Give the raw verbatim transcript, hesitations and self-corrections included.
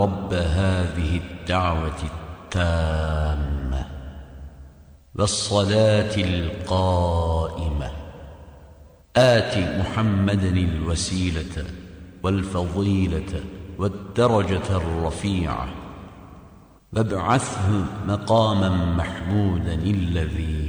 رب هذه الدعوة التامة والصلاة القائمة آت محمدا الوسيلة والفضيلة والدرجة الرفيعة وابعثه مقاما محمودا الذي